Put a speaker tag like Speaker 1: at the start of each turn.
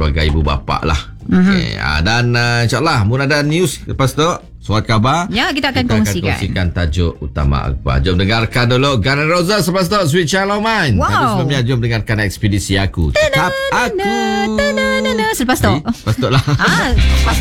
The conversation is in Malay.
Speaker 1: sebagai ibu bapa lah. Okay. Dan insyaAllah mun ada news lepas tu, surat khabar,
Speaker 2: ya, kita akan kongsikan
Speaker 1: tajuk utama akhbar. Jom dengarkan dulu Guns N' Roses, lepas tu Sweet Child O' Mine. Tapi sebelumnya jom dengarkan Ekspedisi Aku. Tetap Aku.
Speaker 2: Selepas tu
Speaker 1: lepas tu lah.
Speaker 2: lepas